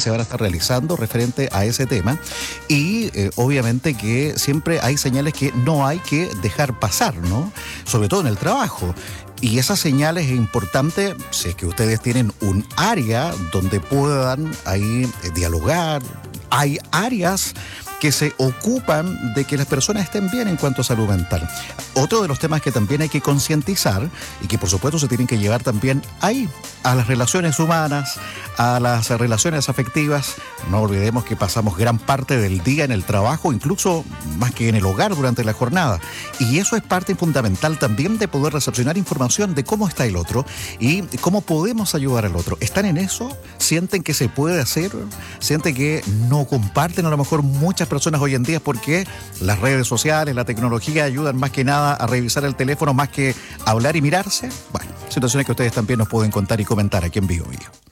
se van a estar realizando referente a ese tema y obviamente que siempre hay señales que no hay que dejar pasar, ¿no? Sobre todo en el trabajo. Y esas señales es importante, si es que ustedes tienen un área donde puedan ahí dialogar, hay áreas que se ocupan de que las personas estén bien en cuanto a salud mental. Otro de los temas que también hay que concientizar y que por supuesto se tienen que llevar también ahí, a las relaciones humanas, a las relaciones afectivas. No olvidemos que pasamos gran parte del día en el trabajo, incluso más que en el hogar durante la jornada. Y eso es parte fundamental también de poder recepcionar información de cómo está el otro y cómo podemos ayudar al otro. ¿Están en eso? ¿Sienten que se puede hacer? ¿Sienten que no comparten a lo mejor muchas personas hoy en día porque las redes sociales, la tecnología ayudan más que nada a revisar el teléfono más que hablar y mirarse? Bueno, situaciones que ustedes también nos pueden contar y comentar aquí en Bio Bio.